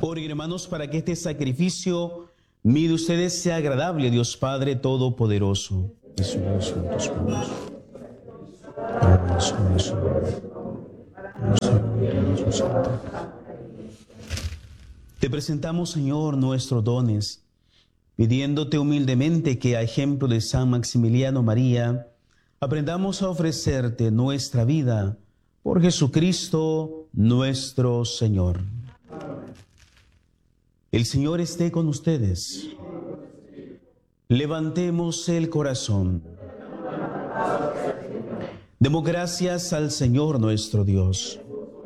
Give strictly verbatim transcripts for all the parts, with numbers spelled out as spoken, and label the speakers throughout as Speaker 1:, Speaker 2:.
Speaker 1: Oren, hermanos, para que este sacrificio mío de ustedes sea agradable a Dios Padre Todopoderoso. Te presentamos, Señor, nuestros dones, pidiéndote humildemente que, a ejemplo de San Maximiliano María, aprendamos a ofrecerte nuestra vida por Jesucristo nuestro Señor. El Señor esté con ustedes. Levantemos el corazón. Demos gracias al Señor nuestro Dios.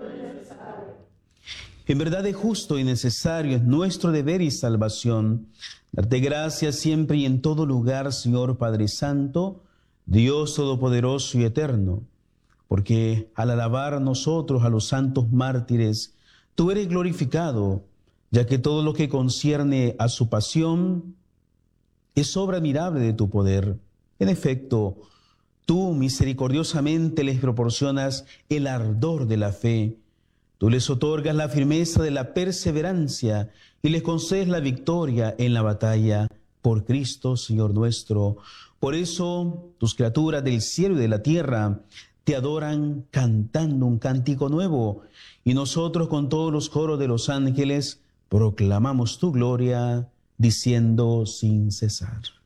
Speaker 1: En verdad es justo y necesario, es nuestro deber y salvación, darte gracias siempre y en todo lugar, Señor Padre Santo, Dios Todopoderoso y Eterno, porque al alabar nosotros a los santos mártires, tú eres glorificado, ya que todo lo que concierne a su pasión es obra admirable de tu poder. En efecto, tú misericordiosamente les proporcionas el ardor de la fe, tú les otorgas la firmeza de la perseverancia y les concedes la victoria en la batalla por Cristo, Señor nuestro. Por eso, tus criaturas del cielo y de la tierra te adoran cantando un cántico nuevo, y nosotros con todos los coros de los ángeles proclamamos tu gloria, diciendo sin cesar.